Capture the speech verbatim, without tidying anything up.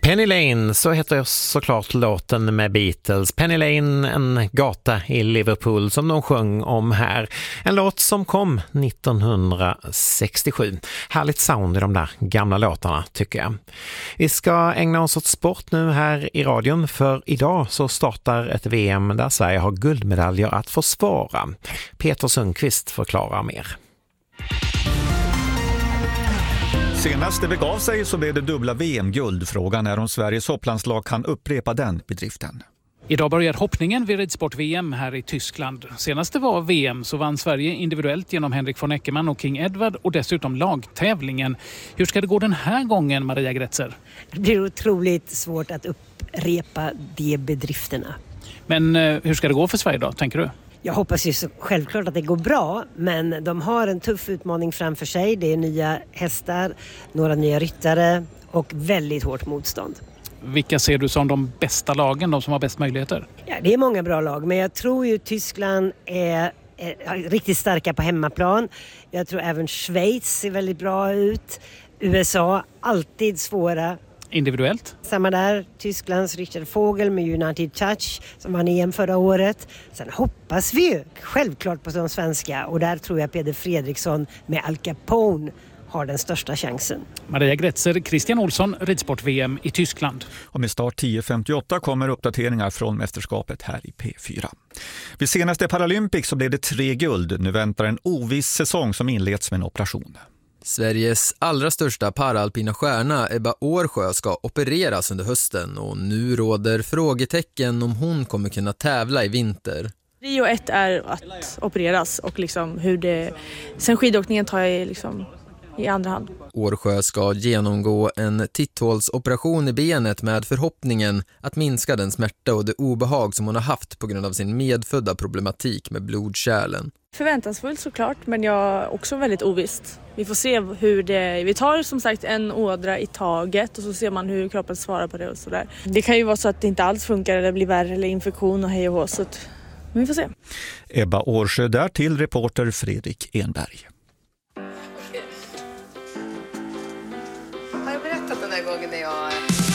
Penny Lane, så heter såklart låten med Beatles. Penny Lane, en gata i Liverpool som de sjöng om här. En låt som kom nittonhundrasextiosju. Härligt sound i de där gamla låtarna tycker jag. Vi ska ägna oss åt sport nu här i radion, för idag så startar ett V M där Sverige har guldmedaljer att försvara. Peter Sundqvist förklarar mer. Senast det begav sig så blev det dubbla V M-guld. Frågan är om Sveriges hopplandslag kan upprepa den bedriften. Idag börjar hoppningen vid ridsport-V M här i Tyskland. Senast det var V M så vann Sverige individuellt genom Henrik von Eckermann och King Edward och dessutom lagtävlingen. Hur ska det gå den här gången, Maria Gretzer? Det blir otroligt svårt att upprepa de bedrifterna. Men hur ska det gå för Sverige då, tänker du? Jag hoppas ju så självklart att det går bra, men de har en tuff utmaning framför sig. Det är nya hästar, några nya ryttare och väldigt hårt motstånd. Vilka ser du som de bästa lagen, de som har bäst möjligheter? Ja, det är många bra lag, men jag tror ju Tyskland är, är riktigt starka på hemmaplan. Jag tror även Schweiz ser väldigt bra ut. U S A, alltid svåra. Individuellt? Samma där, Tysklands Richard Vogel med United Touch som vann E M förra året. Sen hoppas vi ju självklart på de svenska, och där tror jag Peder Fredriksson med Al Capone har den största chansen. Maria Gretzer, Christian Olsson, ridsport-V M i Tyskland. Och med start tio femtioåtta kommer uppdateringar från mästerskapet här i P fyra. Vid senaste Paralympics så blev det tre guld. Nu väntar en oviss säsong som inleds med en operation. Sveriges allra största paralpina stjärna Ebba Årsjö ska opereras under hösten och nu råder frågetecken om hon kommer kunna tävla i vinter. Prio ett är att opereras och liksom hur det... Sen skidåkningen tar jag liksom i andra hand. Årsjö ska genomgå en titthålsoperation i benet med förhoppningen att minska den smärta och det obehag som hon har haft på grund av sin medfödda problematik med blodkärlen. Förväntansfullt såklart, men jag är också väldigt ovisst. Vi får se hur det... Vi tar som sagt en ådra i taget och så ser man hur kroppen svarar på det och sådär. Det kan ju vara så att det inte alls funkar eller blir värre eller infektion och hej och hå, så att... Men vi får se. Ebba Årsjö där till reporter Fredrik Enberg.